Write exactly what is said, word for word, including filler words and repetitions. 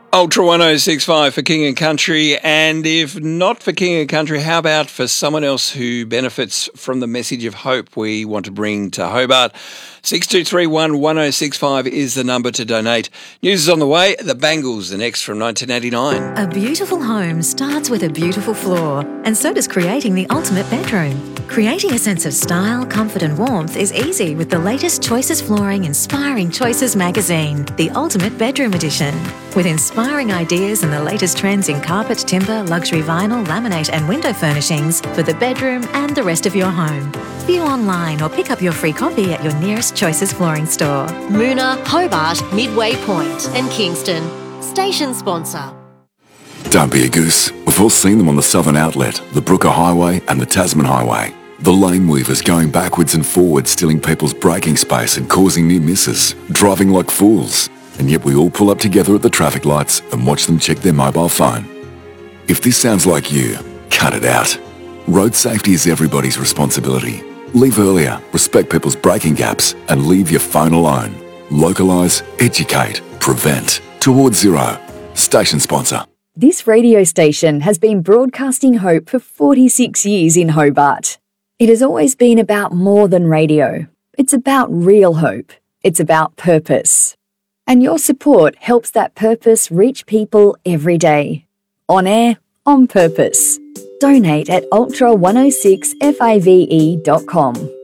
Ultra one oh six point five for King and Country, and if not for King and Country, how about for someone else who benefits from the message of hope we want to bring to Hobart? six two three one, one oh six five is the number to donate. News is on the way. The Bangles, the next from nineteen eighty-nine. A beautiful home starts with a beautiful floor, and so does creating the ultimate bedroom. Creating a sense of style, comfort and warmth is easy with the latest Choices Flooring Inspiring Choices magazine, the Ultimate Bedroom Edition. With inspiring ideas and the latest trends in carpet, timber, luxury vinyl, laminate and window furnishings for the bedroom and the rest of your home. View online or pick up your free copy at your nearest Choices Flooring store. Moona, Hobart, Midway Point and Kingston. Station sponsor. Don't be a goose. We've all seen them on the Southern Outlet, the Brooker Highway and the Tasman Highway. The lane weavers going backwards and forwards, stealing people's braking space and causing near misses, driving like fools. And yet we all pull up together at the traffic lights and watch them check their mobile phone. If this sounds like you, cut it out. Road safety is everybody's responsibility. Leave earlier, respect people's braking gaps, and leave your phone alone. Localise, educate, prevent. Towards Zero. Station sponsor. This radio station has been broadcasting hope for forty-six years in Hobart. It has always been about more than radio. It's about real hope. It's about purpose. And your support helps that purpose reach people every day. On air, on purpose. Donate at ultra one oh six five dot com.